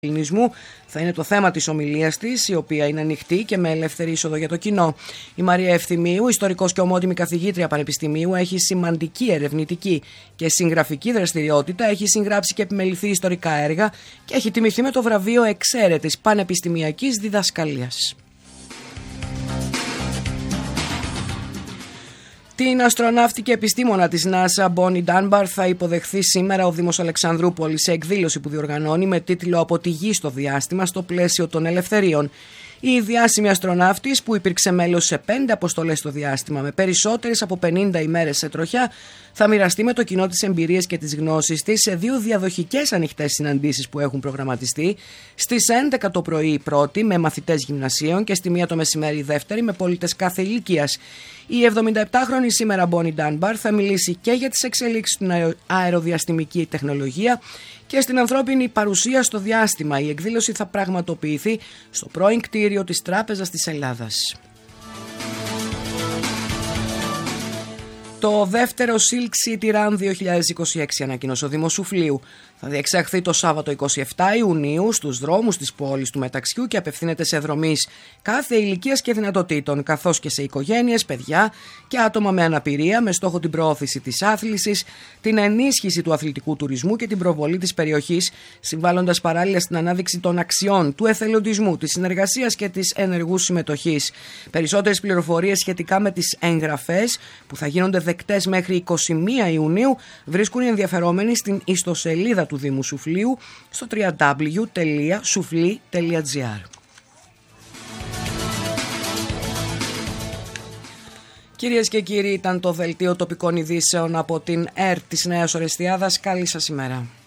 ελληνισμού θα είναι το θέμα της ομιλίας της, η οποία είναι ανοιχτή και με ελεύθερη είσοδο για το κοινό. Η Μαρία Ευθυμίου, ιστορικός και ομότιμη καθηγήτρια πανεπιστημίου, έχει σημαντική ερευνητική και συγγραφική δραστηριότητα, έχει συγγράψει και επιμεληθεί ιστορικά έργα και έχει τιμηθεί με το βραβείο εξαίρετης πανεπιστημιακής διδασκαλίας. Την αστροναύτη και επιστήμονα της NASA, Bonnie Dunbar, θα υποδεχθεί σήμερα ο Δήμος Αλεξανδρούπολης σε εκδήλωση που διοργανώνει με τίτλο «Από τη γη στο διάστημα στο πλαίσιο των ελευθερίων». Η διάσημη αστροναύτης, που υπήρξε μέλος σε 5 αποστολές στο διάστημα με περισσότερες από 50 ημέρες σε τροχιά, θα μοιραστεί με το κοινό τις εμπειρίες και τις γνώσεις της σε 2 διαδοχικές ανοιχτές συναντήσεις που έχουν προγραμματιστεί, στις 11 το πρωί η πρώτη με μαθητές γυμνασίων και στη 1 το μεσημέρι η δεύτερη με πολίτες κάθε ηλικίας. Η 77χρονη σήμερα Bonnie Dunbar θα μιλήσει και για τις εξελίξεις στην αεροδιαστημική τεχνολογία και στην ανθρώπινη παρουσία στο διάστημα. Η εκδήλωση θα πραγματοποιηθεί στο πρώην κτίριο της Τράπεζας της Ελλάδας. Το δεύτερο Silk City Run 2026, ανακοίνωσε ο Δήμος Σουφλίου. Θα διεξαχθεί το Σάββατο 27 Ιουνίου στους δρόμους της πόλης του Μεταξιού και απευθύνεται σε δρομείς κάθε ηλικίας και δυνατοτήτων, καθώς και σε οικογένειες, παιδιά και άτομα με αναπηρία, με στόχο την προώθηση της άθλησης, την ενίσχυση του αθλητικού τουρισμού και την προβολή της περιοχής, συμβάλλοντας παράλληλα στην ανάδειξη των αξιών, του εθελοντισμού, της συνεργασίας και της ενεργού συμμετοχής. Περισσότερες πληροφορίες σχετικά με τις εγγραφές, που θα γίνονται δεκτές μέχρι 21 Ιουνίου, βρίσκουν οι ενδιαφερόμενοι στην ιστοσελίδα του Δήμου Σουφλίου στο www.soufli.gr. Κυρίες και κύριοι, ήταν το δελτίο τοπικών ειδήσεων από την ΕΡΤ της Νέας Ορεστιάδας. Καλή σας ημέρα.